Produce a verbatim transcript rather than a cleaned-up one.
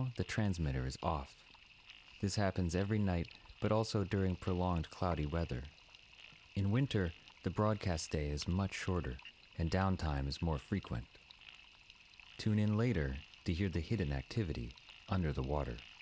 now, the transmitter is off. This happens every night, but also during prolonged cloudy weather. In winter, the broadcast day is much shorter, and downtime is more frequent. Tune in later to hear the hidden activity under the water.